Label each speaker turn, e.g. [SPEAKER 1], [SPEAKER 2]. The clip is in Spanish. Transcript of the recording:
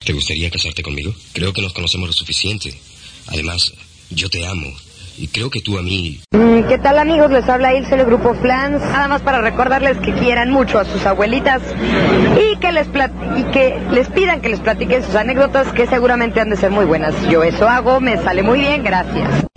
[SPEAKER 1] ¿Te gustaría casarte conmigo? Creo que nos conocemos lo suficiente. Además, yo te amo. Y creo que tú a mí...
[SPEAKER 2] ¿Qué tal, amigos? Les habla Ilse del Grupo Flans. Nada más para recordarles que quieran mucho a sus abuelitas y que les pidan que les platiquen sus anécdotas, que seguramente han de ser muy buenas. Yo eso hago, me sale muy bien, gracias.